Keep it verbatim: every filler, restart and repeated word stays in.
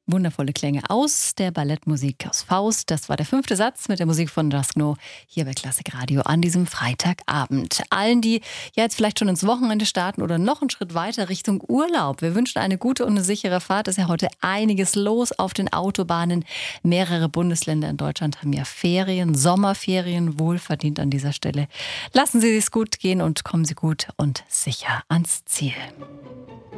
Wundervolle Klänge aus der Ballettmusik aus Faust. Das war der fünfte Satz mit der Musik von Duskno hier bei Klassik Radio an diesem Freitagabend. Allen, die ja jetzt vielleicht schon ins Wochenende starten oder noch einen Schritt weiter Richtung Urlaub. Wir wünschen eine gute und eine sichere Fahrt. Es ist ja heute einiges los auf den Autobahnen. Mehrere Bundesländer in Deutschland haben ja Ferien, Sommerferien, wohlverdient an dieser Stelle. Lassen Sie es gut gehen und kommen Sie gut und sicher ans Ziel.